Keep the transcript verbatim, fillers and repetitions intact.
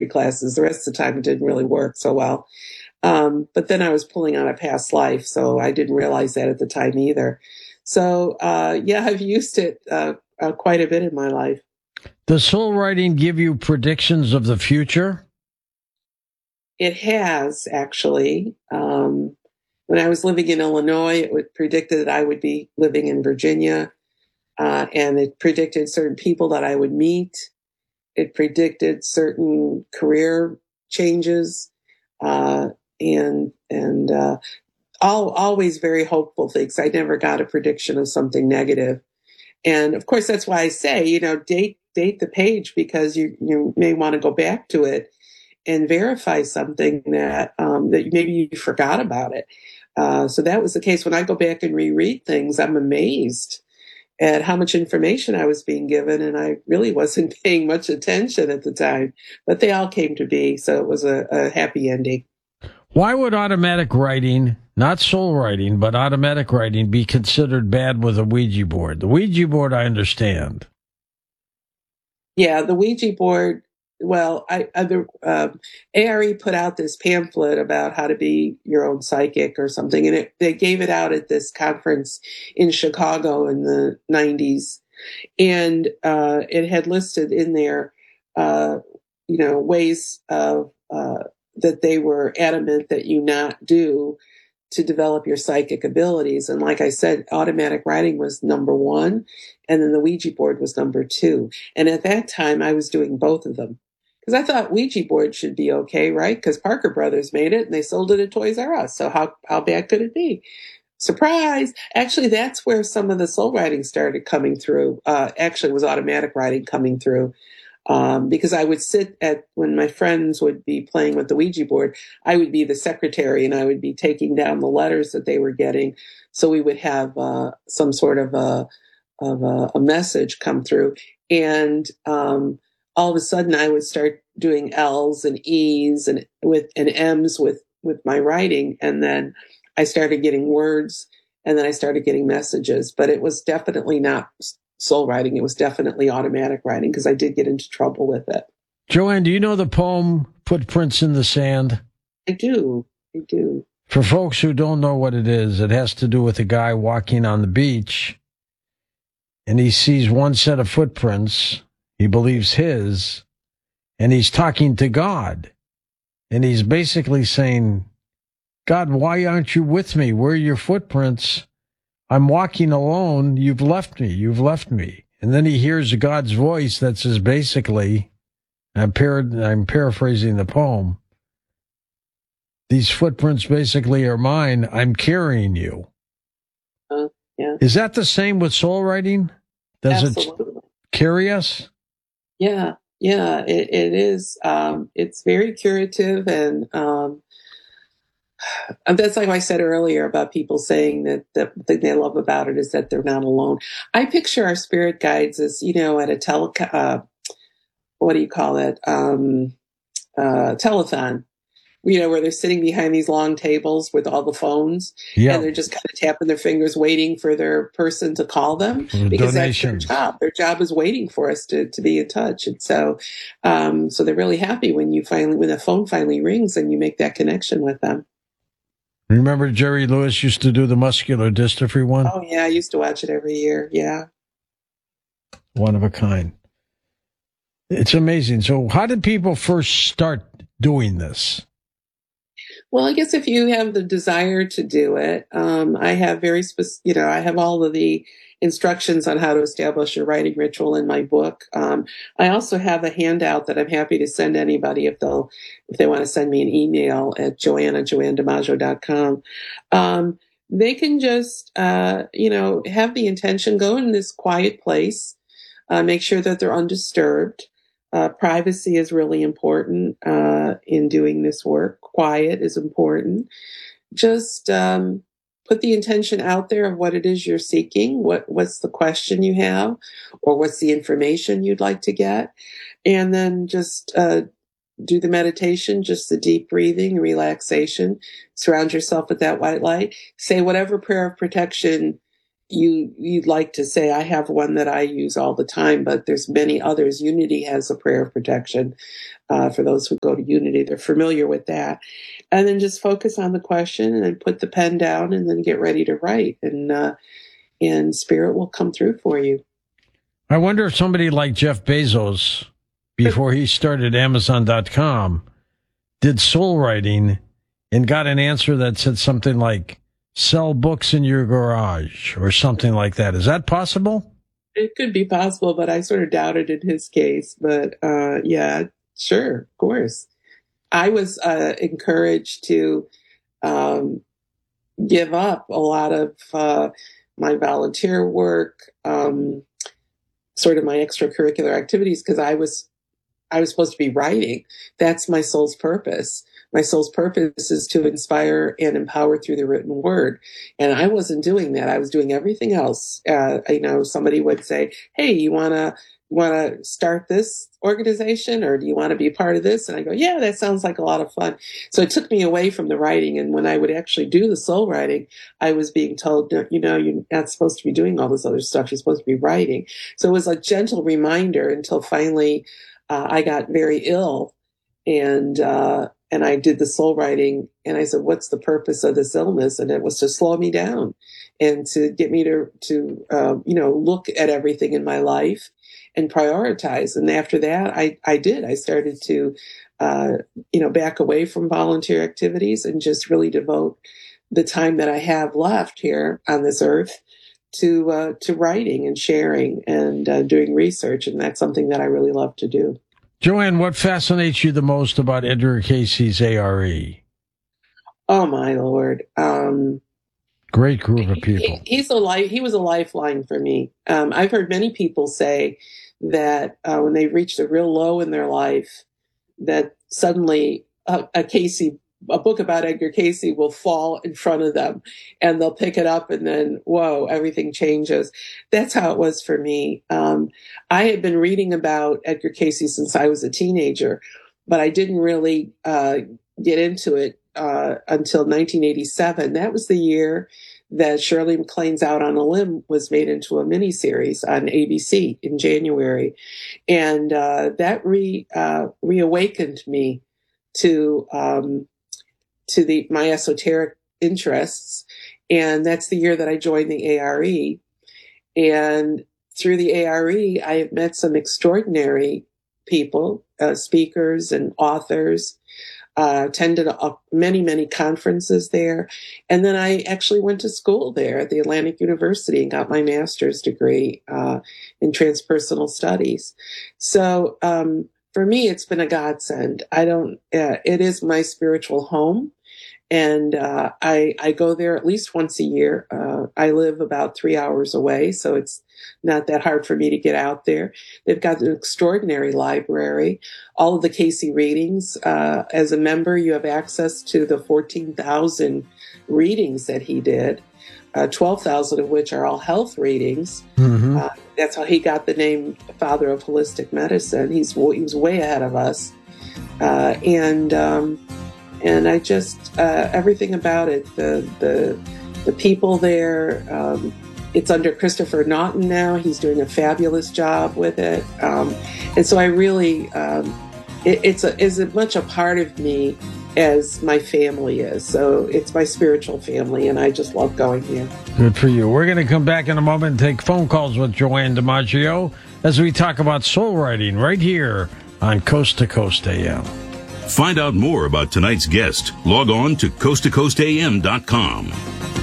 classes. The rest of the time it didn't really work so well. Um, but then I was pulling on a past life, so I didn't realize that at the time either. So, uh, yeah, I've used it uh, uh, quite a bit in my life. Does soul writing give you predictions of the future? It has, actually. Um, when I was living in Illinois, it predicted that I would be living in Virginia, uh, and it predicted certain people that I would meet. It predicted certain career changes, uh, and and uh, all, always very hopeful things. I never got a prediction of something negative. And of course, that's why I say, you know, date date the page, because you you may want to go back to it and verify something that um, that maybe you forgot about it. Uh, so that was the case. When I go back and reread things, I'm amazed at how much information I was being given, and I really wasn't paying much attention at the time. But they all came to be, so it was a, a happy ending. Why would automatic writing, not soul writing, but automatic writing, be considered bad with a Ouija board? The Ouija board, I understand. Yeah, the Ouija board. Well, I, I the, um, A R E put out this pamphlet about how to be your own psychic or something, and it, they gave it out at this conference in Chicago in the nineties, and uh, it had listed in there, uh, you know, ways of uh, that they were adamant that you not do to develop your psychic abilities. And like I said, automatic writing was number one, and then the Ouija board was number two. And at that time, I was doing both of them because I thought Ouija board should be okay, right? Because Parker Brothers made it and they sold it at Toys R Us. So how, how bad could it be? Surprise! Actually, that's where some of the soul writing started coming through. Uh, actually, it was automatic writing coming through. Um, because I would sit at, when my friends would be playing with the Ouija board, I would be the secretary and I would be taking down the letters that they were getting. So we would have uh, some sort of a, of a, a message come through. And um, all of a sudden I would start doing L's and E's and with and M's with, with my writing. And then I started getting words, and then I started getting messages. But it was definitely not soul writing. It was definitely automatic writing, because I did get into trouble with it. Joanne, do you know the poem Footprints in the Sand? I do. I do. For folks who don't know what it is, it has to do with a guy walking on the beach, and he sees one set of footprints, he believes his, and he's talking to God. And he's basically saying, God, why aren't you with me? Where are your footprints? I'm walking alone. You've left me. You've left me. And then he hears God's voice that says basically, I'm, par- I'm paraphrasing the poem, these footprints basically are mine. I'm carrying you. Uh, yeah. Is that the same with soul writing? Does Absolutely. it carry us? Yeah. Yeah, it, it is. Um, it's very curative, and um, And that's like I said earlier about people saying that the thing they love about it is that they're not alone. I picture our spirit guides as, you know, at a tele, uh, what do you call it? Um, uh, telethon, you know, where they're sitting behind these long tables with all the phones, yeah. and they're just kind of tapping their fingers, waiting for their person to call them, because donations. That's their job. Their job is waiting for us to, to be in touch. And so, um, so they're really happy when you finally, when the phone finally rings and you make that connection with them. Remember Jerry Lewis used to do the muscular dystrophy one? Oh, yeah. I used to watch it every year. Yeah. One of a kind. It's amazing. So how did people first start doing this? Well, I guess if you have the desire to do it, um, I have very specific, you know, I have all of the instructions on how to establish your writing ritual in my book. Um, I also have a handout that I'm happy to send anybody if they'll, if they want to send me an email at joanna, joanne dimaggio dot com. Um, they can just, uh, you know, have the intention, go in this quiet place, uh, make sure that they're undisturbed. Uh, privacy is really important uh, in doing this work. Quiet is important. Just um, put the intention out there of what it is you're seeking, what what's the question you have, or what's the information you'd like to get, and then just uh, do the meditation, just the deep breathing, relaxation. Surround yourself with that white light. Say whatever prayer of protection you, you'd like to say, I have one that I use all the time, but there's many others. Unity has a prayer of protection. Uh, for those who go to Unity, they're familiar with that. And then just focus on the question and then put the pen down and then get ready to write. And, uh, and Spirit will come through for you. I wonder if somebody like Jeff Bezos, before he started Amazon dot com, did soul writing and got an answer that said something like, sell books in your garage or something like that. Is that possible? It could be possible, but I sort of doubt it in his case. But uh, yeah, sure, of course. I was uh, encouraged to um, give up a lot of uh, my volunteer work, um, sort of my extracurricular activities, because I was I was supposed to be writing. That's my soul's purpose. My soul's purpose is to inspire and empower through the written word. And I wasn't doing that. I was doing everything else. Uh, you know, somebody would say, hey, you want to want to start this organization, or do you want to be a part of this? And I go, yeah, that sounds like a lot of fun. So it took me away from the writing. And when I would actually do the soul writing, I was being told, you know, you're not supposed to be doing all this other stuff. You're supposed to be writing. So it was a gentle reminder until finally uh, I got very ill, and uh, and I did the soul writing. And I said, what's the purpose of this illness? And it was to slow me down and to get me to, to uh, you know, look at everything in my life and prioritize. And after that, I, I did. I started to, uh, you know, back away from volunteer activities and just really devote the time that I have left here on this earth to uh, to writing and sharing and uh, doing research. And that's something that I really love to do. Joanne, what fascinates you the most about Edgar Cayce's A R E? Oh, my Lord. Um, Great group of people. He, he's a life, he was a lifeline for me. Um, I've heard many people say that uh, when they've reached a real low in their life, that suddenly a, a Cayce, a book about Edgar Cayce will fall in front of them and they'll pick it up and then, whoa, everything changes. That's how it was for me. Um, I had been reading about Edgar Cayce since I was a teenager, but I didn't really uh, get into it uh, until nineteen eighty-seven. That was the year that Shirley MacLaine's Out on a Limb was made into a miniseries on A B C in January. And uh, that re, uh, reawakened me to um, to the my esoteric interests. And that's the year that I joined the A R E. And through the A R E, I have met some extraordinary people, uh, speakers and authors. Uh, attended a, many, many conferences there. And then I actually went to school there at the Atlantic University and got my master's degree uh, in transpersonal studies. So um, for me, it's been a godsend. I don't, uh, it is my spiritual home. And uh, I, I go there at least once a year. Uh, I live about three hours away, so it's not that hard for me to get out there. They've got an extraordinary library, all of the Cayce readings. Uh, as a member, you have access to the fourteen thousand readings that he did, uh, twelve thousand of which are all health readings. Mm-hmm. Uh, that's how he got the name Father of Holistic Medicine. He's he was way ahead of us. Uh, and um, and I just, uh, everything about it, the the the people there, um, it's under Christopher Naughton now. He's doing a fabulous job with it. Um, and so I really, um, it, it's a, is as much a part of me as my family is. So it's my spiritual family, and I just love going here. Good for you. We're going to come back in a moment and take phone calls with Joanne DiMaggio as we talk about soul writing right here on Coast to Coast A M. Find out more about tonight's guest. Log on to coast to coast a m dot com.